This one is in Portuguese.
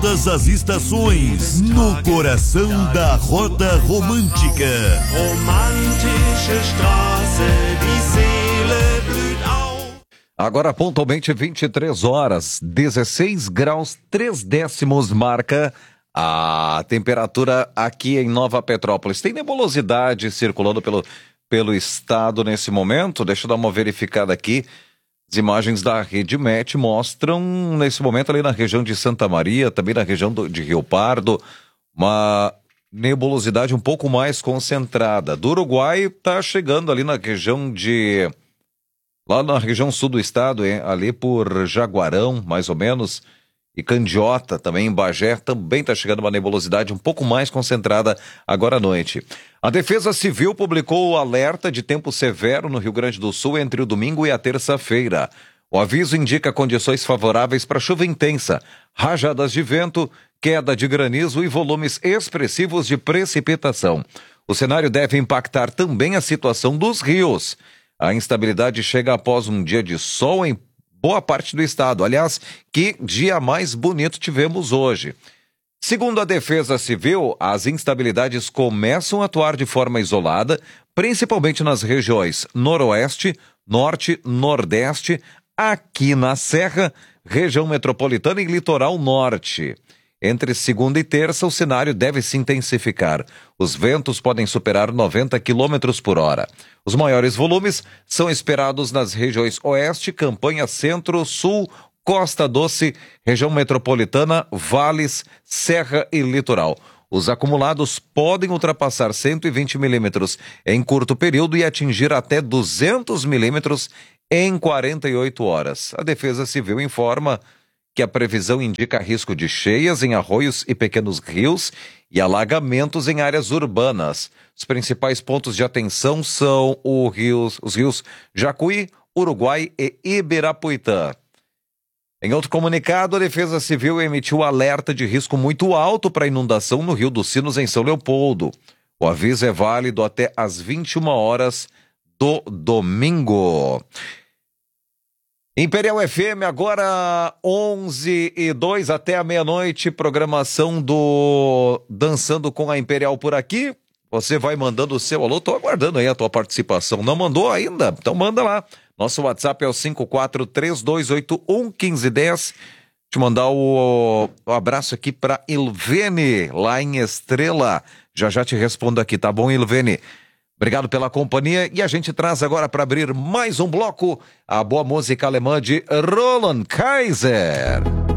Todas as estações, no coração da Rota Romântica. Romantische Straße, die Seele blüht auf. Agora pontualmente 23 horas, 16 graus 3 décimos marca a temperatura aqui em Nova Petrópolis. Tem nebulosidade circulando pelo estado nesse momento. Deixa eu dar uma verificada aqui. As imagens da Rede Met mostram, nesse momento, ali na região de Santa Maria, também na região de Rio Pardo, uma nebulosidade um pouco mais concentrada. Do Uruguai está chegando ali na região lá na região sul do estado, ali por Jaguarão, mais ou menos, e Candiota, também em Bagé, também está chegando uma nebulosidade um pouco mais concentrada agora à noite. A Defesa Civil publicou o alerta de tempo severo no Rio Grande do Sul entre o domingo e a terça-feira. O aviso indica condições favoráveis para chuva intensa, rajadas de vento, queda de granizo e volumes expressivos de precipitação. O cenário deve impactar também a situação dos rios. A instabilidade chega após um dia de sol em boa parte do estado. Aliás, que dia mais bonito tivemos hoje. Segundo a Defesa Civil, as instabilidades começam a atuar de forma isolada, principalmente nas regiões Noroeste, Norte, Nordeste, aqui na Serra, região metropolitana e litoral norte. Entre segunda e terça, o cenário deve se intensificar. Os ventos podem superar 90 km por hora. Os maiores volumes são esperados nas regiões Oeste, Campanha, Centro, Sul, Costa Doce, região metropolitana, vales, serra e litoral. Os acumulados podem ultrapassar 120 milímetros em curto período e atingir até 200 milímetros em 48 horas. A Defesa Civil informa que a previsão indica risco de cheias em arroios e pequenos rios e alagamentos em áreas urbanas. Os principais pontos de atenção são os rios Jacuí, Uruguai e Ibirapuitã. Em outro comunicado, a Defesa Civil emitiu alerta de risco muito alto para inundação no Rio dos Sinos, em São Leopoldo. O aviso é válido até às 21 horas do domingo. Imperial FM, agora 11h02 até a meia-noite, programação do Dançando com a Imperial por aqui. Você vai mandando o seu alô, tô aguardando aí a tua participação. Não mandou ainda? Então manda lá. Nosso WhatsApp é o 5432811510. Deixa eu mandar o abraço aqui para Ilvene, lá em Estrela. Já te respondo aqui, tá bom, Ilvene? Obrigado pela companhia e a gente traz agora para abrir mais um bloco a boa música alemã de Roland Kaiser.